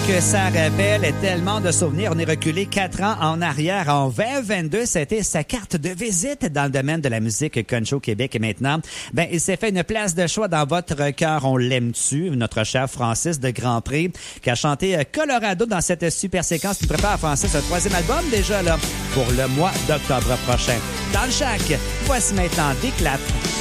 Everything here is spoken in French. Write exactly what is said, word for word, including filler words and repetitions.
que ça rappelle tellement de souvenirs. On est reculé quatre ans en arrière. En vingt vingt-deux, c'était sa carte de visite dans le domaine de la musique country au Québec. Et maintenant, ben, il s'est fait une place de choix dans votre cœur. On l'aime-tu? Notre cher Francis de Grandpré, qui a chanté Colorado dans cette super séquence qui prépare Francis un troisième album déjà là pour le mois d'octobre prochain. Dans le Shack, voici maintenant Déclate.